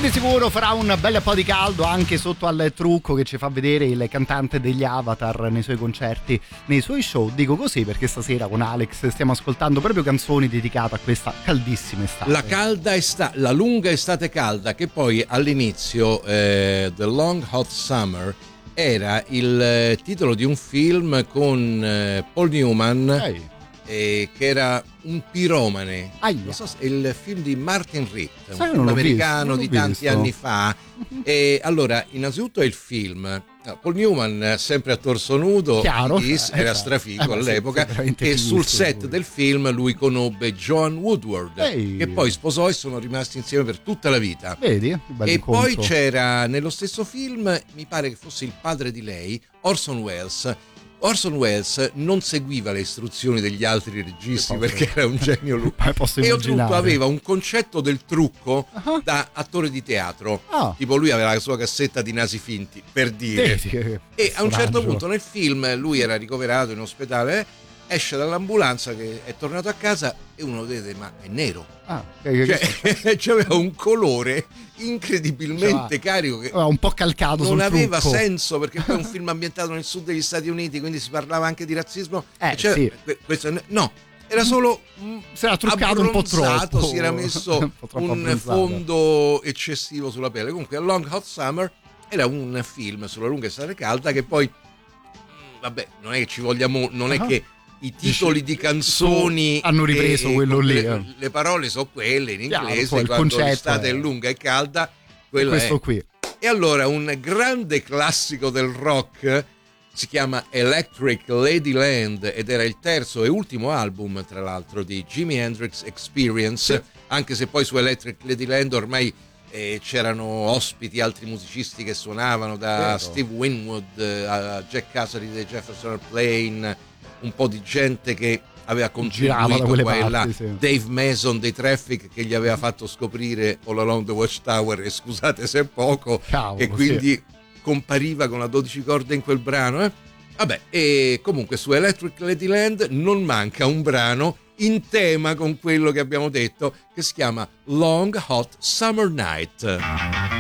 di sicuro farà un bel po' di caldo anche sotto al trucco che ci fa vedere il cantante degli Avatar nei suoi concerti, nei suoi show. Dico così perché stasera con Alex stiamo ascoltando proprio canzoni dedicate a questa caldissima estate. La lunga estate calda, che poi all'inizio The Long Hot Summer era il titolo di un film con Paul Newman, che era un piromane. Non so se è il film di Martin Ritt, un film americano di tanti anni fa. E allora, innanzitutto è il film. Paul Newman sempre a torso nudo, era strafigo all'epoca, e sul set del film lui conobbe Joan Woodward, che poi sposò e sono rimasti insieme per tutta la vita. Vedi? E poi c'era nello stesso film, mi pare che fosse il padre di lei, Orson Welles. Orson Welles non seguiva le istruzioni degli altri registi perché era un genio lui, e oltretutto aveva un concetto del trucco da attore di teatro, tipo lui aveva la sua cassetta di nasi finti, per dire, e a un certo punto nel film lui era ricoverato in ospedale, esce dall'ambulanza che è tornato a casa e uno vede, ma è nero, c'aveva un colore incredibilmente carico che un po' calcato non sul aveva trucco. senso, perché poi è un film ambientato nel sud degli Stati Uniti, quindi si parlava anche di razzismo, era solo si era truccato un po' troppo, si era messo un fondo eccessivo sulla pelle. Comunque A Long Hot Summer era un film sulla lunga estate calda che poi vabbè, non è che ci vogliamo, non è che i titoli di canzoni hanno ripreso quello lì. Le parole sono quelle in inglese, quando l'estate è lunga e calda, questo qui. E allora un grande classico del rock si chiama Electric Ladyland ed era il terzo e ultimo album, tra l'altro, di Jimi Hendrix Experience, anche se poi su Electric Ladyland ormai c'erano ospiti, altri musicisti che suonavano, da Steve Winwood a Jack Casady dei Jefferson Airplane, un po' di gente che aveva contribuito qua e là, Dave Mason dei Traffic che gli aveva fatto scoprire All Along the Watchtower, e scusate se è poco, che quindi compariva con la 12 corde in quel brano. Vabbè, e comunque su Electric Ladyland non manca un brano in tema con quello che abbiamo detto, che si chiama Long Hot Summer Night.